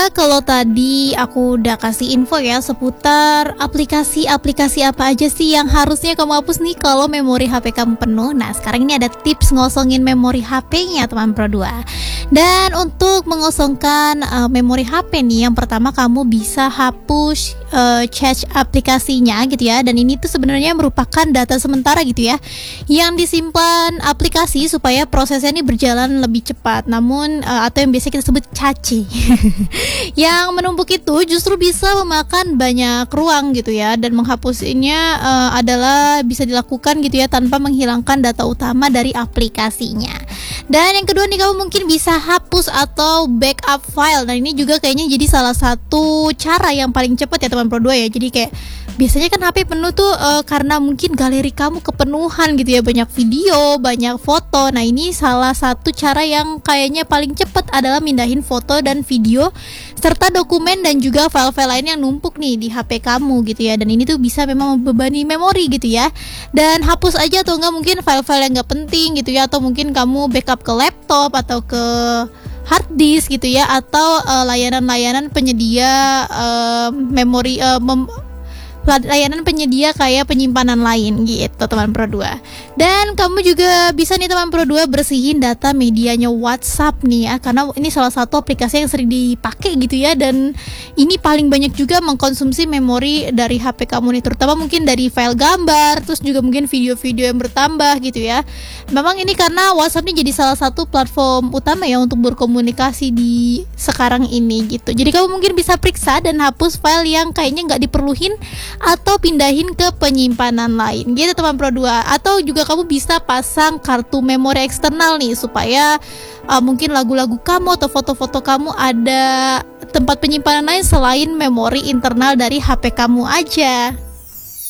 kalau tadi aku udah kasih info ya seputar aplikasi-aplikasi apa aja sih yang harusnya kamu hapus nih kalau memori HP kamu penuh. Nah, sekarang ini ada tips ngosongin memori HP-nya teman Pro 2. Dan untuk mengosongkan memori HP nih, yang pertama kamu bisa hapus cache aplikasinya gitu ya. Dan ini tuh sebenarnya merupakan data sementara gitu ya, yang disimpan aplikasi supaya prosesnya ini berjalan lebih cepat. Namun atau yang biasa kita sebut cache yang menumpuk itu justru bisa memakan banyak ruang gitu ya, dan menghapusnya adalah bisa dilakukan gitu ya tanpa menghilangkan data utama dari aplikasinya. Dan yang kedua nih, kamu mungkin bisa hapus atau backup file. Nah, ini juga kayaknya jadi salah satu cara yang paling cepat ya teman Pro 2 ya. Jadi kayak biasanya kan HP penuh tuh karena mungkin galeri kamu kepenuhan gitu ya, banyak video, banyak foto. Nah, ini salah satu cara yang kayaknya paling cepat adalah mindahin foto dan video serta dokumen dan juga file-file lain yang numpuk nih di HP kamu gitu ya. Dan ini tuh bisa memang membebani memori gitu ya. Dan hapus aja atau enggak mungkin file-file yang enggak penting gitu ya, atau mungkin kamu backup ke laptop atau ke hard disk gitu ya, atau layanan-layanan penyedia memori layanan penyedia kayak penyimpanan lain gitu teman Pro 2. Dan kamu juga bisa nih teman Pro 2 bersihin data medianya WhatsApp nih ya, karena ini salah satu aplikasi yang sering dipakai gitu ya, dan ini paling banyak juga mengkonsumsi memori dari HP kamu nih, terutama mungkin dari file gambar, terus juga mungkin video-video yang bertambah gitu ya. Memang ini karena WhatsApp ini jadi salah satu platform utama ya untuk berkomunikasi di sekarang ini gitu. Jadi kamu mungkin bisa periksa dan hapus file yang kayaknya nggak diperluin atau pindahin ke penyimpanan lain gitu teman Pro 2. Atau juga kamu bisa pasang kartu memori eksternal nih, supaya mungkin lagu-lagu kamu atau foto-foto kamu ada tempat penyimpanan lain selain memori internal dari HP kamu aja.